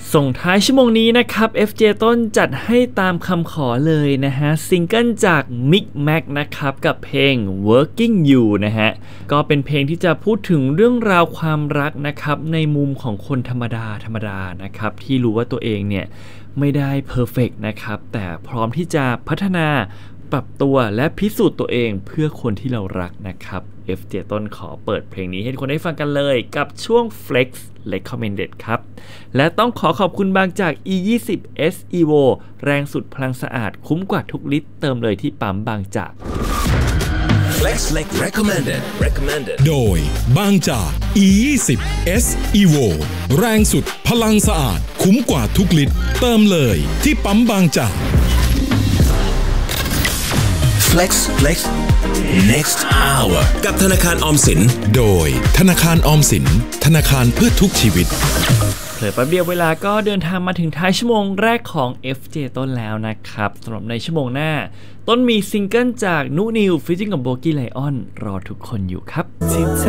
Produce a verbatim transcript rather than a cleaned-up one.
ส่งท้ายชั่วโมงนี้นะครับ เอฟ เจ ต้นจัดให้ตามคำขอเลยนะฮะซิงเกิลจาก Mic Mac นะครับกับเพลง Working You นะฮะก็เป็นเพลงที่จะพูดถึงเรื่องราวความรักนะครับในมุมของคนธรรมดาธรรมดานะครับที่รู้ว่าตัวเองเนี่ยไม่ได้เพอร์เฟกต์นะครับแต่พร้อมที่จะพัฒนาปรับตัวและพิสูจน์ตัวเองเพื่อคนที่เรารักนะครับ เอฟ เจ ต้นขอเปิดเพลงนี้ให้ทุกคนได้ฟังกันเลยกับช่วง Flex Recommended ครับและต้องขอขอบคุณบางจาก อี ยี่สิบ เอส Evo แรงสุดพลังสะอาดคุ้มกว่าทุกลิตรเติมเลยที่ปั๊มบางจาก Flex Recommended Recommended โดยบางจาก อี ยี่สิบ เอส Evo แรงสุดพลังสะอาดคุ้มกว่าทุกลิตรเติมเลยที่ปั๊มบางจาก Flex Flex Next Hour กับธนาคารออมสินโดยธนาคารออมสินธนาคารเพื่อทุกชีวิตเผลอแป๊บเดียวเวลาก็เดินทางมาถึงท้ายชั่วโมงแรกของ เอฟ เจ ต้นแล้วนะครับสำหรับในชั่วโมงหน้าต้นมีซิงเกิลจากนุนิวฟีเจอริ่งกับโบกี้ไลออนรอทุกคนอยู่ครับ